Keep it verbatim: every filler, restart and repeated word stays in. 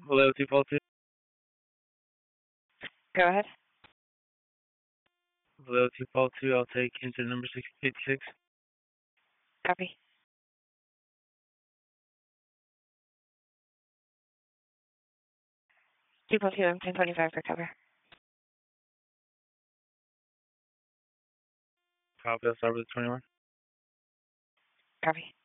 Hello, two four two. Go ahead. Hello, two four two. I'll take incident number six eighty-six. Copy. two four two, I'm ten twenty-five for cover. Copy, I'll start with twenty-one. Copy.